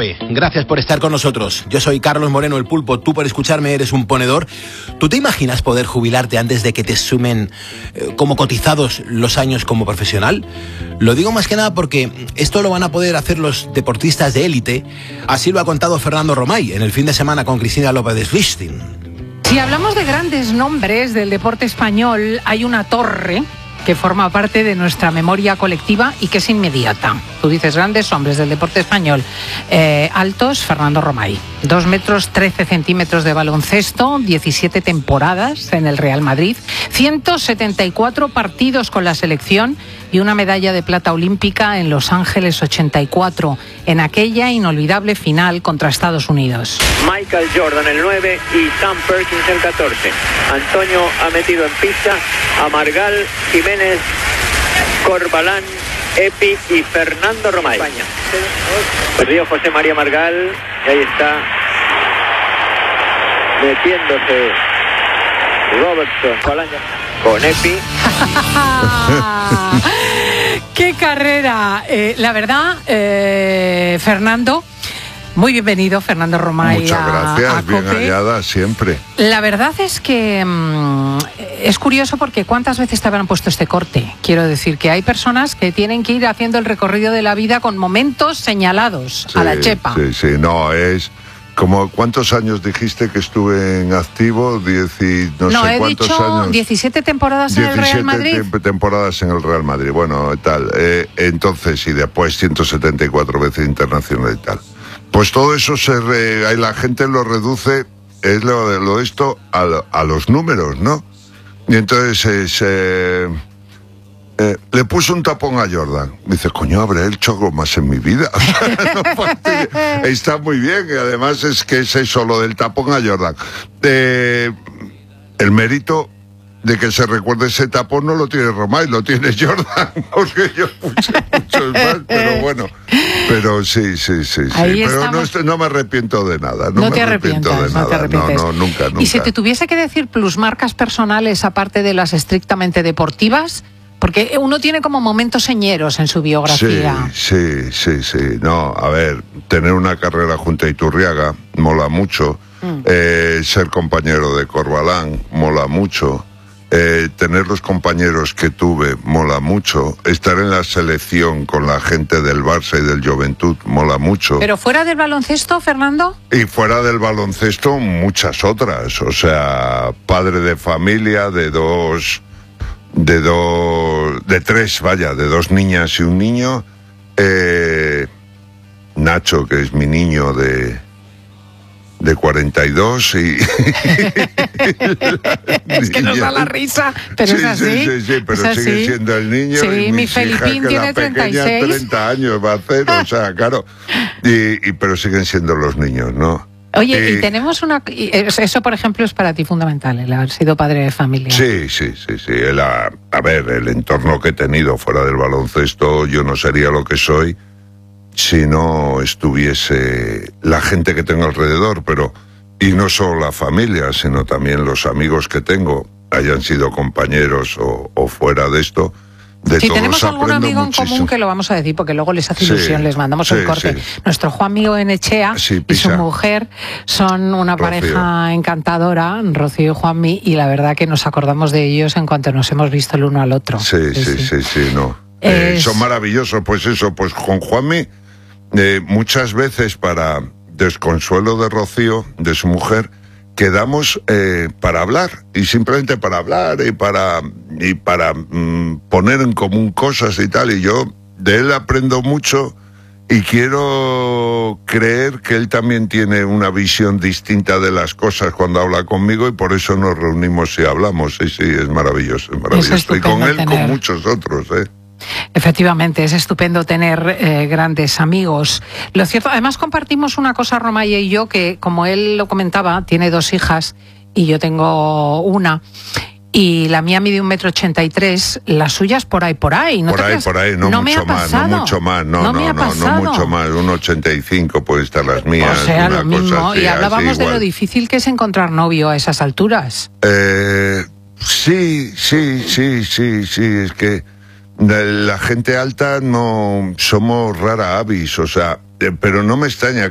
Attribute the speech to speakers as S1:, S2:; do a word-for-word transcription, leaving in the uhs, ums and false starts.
S1: COPE. Gracias por estar con nosotros. Yo soy Carlos Moreno, el Pulpo. Tú, por escucharme, eres un ponedor. ¿Tú te imaginas poder jubilarte antes de que te sumen eh, como cotizados los años como profesional? Lo digo más que nada porque esto lo van a poder hacer los deportistas de élite. Así lo ha contado Fernando Romay en el fin de semana con Cristina López de Schwisting.
S2: Si hablamos de grandes nombres del deporte español, hay una torre que forma parte de nuestra memoria colectiva y que es inmediata. Tú dices grandes hombres del deporte español. Eh, altos, Fernando Romay. Dos metros trece centímetros de baloncesto, diecisiete temporadas en el Real Madrid, ciento setenta y cuatro partidos con la selección y una medalla de plata olímpica en Los Ángeles ochenta y cuatro, en aquella inolvidable final contra Estados Unidos.
S3: Michael Jordan el nueve y Sam Perkins el catorce. Antonio ha metido en pista a Margal, Jiménez, Corbalán, Epi y Fernando Romay. España. Perdió José María Margal y ahí está metiéndose Robertson con Epi.
S2: ¡Qué carrera! Eh, la verdad, eh, Fernando, muy bienvenido, Fernando Romay.
S4: Muchas gracias,
S2: a, a
S4: bien hallada siempre.
S2: La verdad es que mmm, es curioso porque ¿cuántas veces te habrán puesto este corte? Quiero decir que hay personas que tienen que ir haciendo el recorrido de la vida con momentos señalados, sí, a la chepa.
S4: Sí, sí, no, es... Como, ¿cuántos años dijiste que estuve en activo? Diez y no,
S2: no
S4: sé
S2: he
S4: cuántos
S2: dicho
S4: años.
S2: diecisiete temporadas en el Real Madrid.
S4: diecisiete temporadas en el Real Madrid, bueno, tal. Eh, entonces, y después ciento setenta y cuatro veces internacional y tal. Pues todo eso se re, ahí la gente lo reduce, es lo de lo esto, a, a los números, ¿no? Y entonces es... Eh, Eh, le puso un tapón a Jordan. Dice, coño, habré hecho algo más en mi vida. O sea, no parte, está muy bien. Y además es que es eso, lo del tapón a Jordan. Eh, el mérito de que se recuerde ese tapón no lo tiene Romay, lo tiene Jordan. Porque yo puse muchos más, pero bueno. Pero sí, sí, sí, sí.
S2: Ahí
S4: pero no, no me arrepiento de nada. No,
S2: no
S4: me
S2: te
S4: arrepiento de
S2: no
S4: nada.
S2: te arrepientes.
S4: No, no, nunca, nunca.
S2: Y si te tuviese que decir plusmarcas personales aparte de las estrictamente deportivas... Porque uno tiene como momentos señeros en su biografía.
S4: Sí, sí, sí, sí. No, a ver, tener una carrera junto a Iturriaga mola mucho. Mm. Eh, ser compañero de Corbalán mola mucho. Eh, tener los compañeros que tuve mola mucho. Estar en la selección con la gente del Barça y del Juventud mola mucho.
S2: ¿Pero fuera del baloncesto, Fernando?
S4: Y fuera del baloncesto, muchas otras. O sea, padre de familia, de dos... de dos, de tres, vaya, de dos niñas y un niño, eh, Nacho, que es mi niño de de cuarenta y dos y...
S2: es que nos da la risa, pero
S4: sí,
S2: es así.
S4: Sí, sí, sí, pero
S2: ¿Es
S4: sigue
S2: así?
S4: siendo el niño.
S2: Sí,
S4: y
S2: mi
S4: mis
S2: Felipín
S4: hijas, que
S2: tiene
S4: la
S2: treinta y
S4: pequeña
S2: seis.
S4: treinta años va a hacer, o sea, claro. Y, y, pero siguen siendo los niños, ¿no?
S2: Oye,
S4: y,
S2: y tenemos una... Eso, por ejemplo, es para ti fundamental, el haber sido padre de familia.
S4: Sí, sí, sí, sí. El, a, a ver, el entorno que he tenido fuera del baloncesto, yo no sería lo que soy si no estuviese la gente que tengo alrededor, pero... Y no solo la familia, sino también los amigos que tengo, hayan sido compañeros o, o fuera de esto... De
S2: si tenemos algún amigo
S4: muchísimo.
S2: en común que lo vamos a decir porque luego les hace ilusión, sí, les mandamos sí, un corte. Sí. Nuestro Juan Mío Enechea
S4: sí,
S2: y su mujer son una
S4: Rocío.
S2: pareja encantadora, Rocío y Juanmi, y la verdad que nos acordamos de ellos en cuanto nos hemos visto el uno al otro.
S4: Sí, sí, sí, sí, sí, sí no. Es... Eh, son maravillosos, pues eso, pues con Juanmi, eh, muchas veces para desconsuelo de Rocío, de su mujer, quedamos eh, para hablar, y simplemente para hablar y para y para mm, poner en común cosas y tal, y yo de él aprendo mucho y quiero creer que él también tiene una visión distinta de las cosas cuando habla conmigo, y por eso nos reunimos y hablamos. Sí, sí, es maravilloso, es maravilloso. Es y con él, tener... con muchos otros, ¿eh?
S2: Efectivamente, es estupendo tener eh, grandes amigos. Lo cierto, además compartimos una cosa, Romay y yo, que como él lo comentaba, tiene dos hijas y yo tengo una. Y la mía mide un metro ochenta y tres, las suyas por ahí, por ahí. ¿No
S4: por ahí, por ahí, no, no mucho más, no mucho más, no, no, no, no, no mucho más, un ochenta y cinco puede estar las mías.
S2: O sea,
S4: una
S2: lo mismo,
S4: así,
S2: y hablábamos
S4: así,
S2: de lo difícil que es encontrar novio a esas alturas.
S4: Eh, sí, sí, sí, sí, sí, es que la gente alta no somos rara avis, o sea, pero no me extraña